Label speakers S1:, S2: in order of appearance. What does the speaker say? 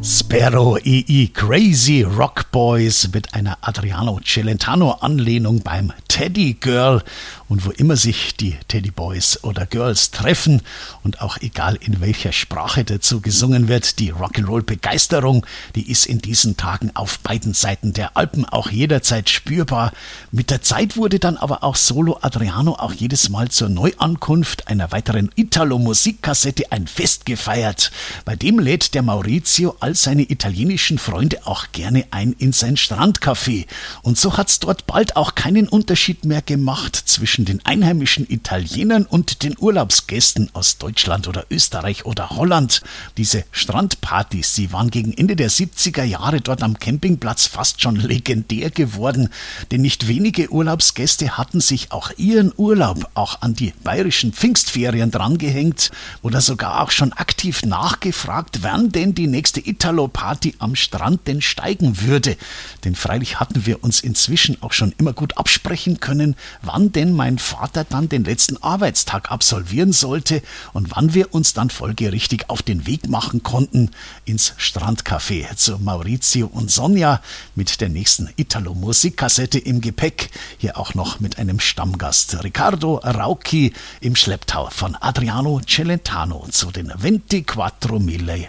S1: Sparrow EE Crazy Rock Boys mit einer Adriano Celentano-Anlehnung beim Teddy Girl. Und wo immer sich die Teddy Boys oder Girls treffen und auch egal in welcher Sprache dazu gesungen wird, die Rock'n'Roll-Begeisterung, die ist in diesen Tagen auf beiden Seiten der Alpen auch jederzeit spürbar. Mit der Zeit wurde dann aber auch Solo Adriano auch jedes Mal zur Neuankunft einer weiteren Italo-Musikkassette ein Fest gefeiert. Bei dem lädt der Maurizio all seine italienischen Freunde auch gerne ein in sein Strandcafé. Und so hat's dort bald auch keinen Unterschied mehr gemacht zwischen den einheimischen Italienern und den Urlaubsgästen aus Deutschland oder Österreich oder Holland. Diese Strandpartys, sie waren gegen Ende der 70er Jahre dort am Campingplatz fast schon legendär geworden, denn nicht wenige Urlaubsgäste hatten sich auch ihren Urlaub auch an die bayerischen Pfingstferien drangehängt oder sogar auch schon aktiv nachgefragt, wann denn die nächste Italo-Party am Strand denn steigen würde. Denn freilich hatten wir uns inzwischen auch schon immer gut absprechen können, wann denn mein Vater dann den letzten Arbeitstag absolvieren sollte und wann wir uns dann folgerichtig auf den Weg machen konnten ins Strandcafé zu Maurizio und Sonja mit der nächsten Italo-Musikkassette im Gepäck. Hier auch noch mit einem Stammgast Riccardo Rauchi im Schlepptau von Adriano Celentano zu den 24.000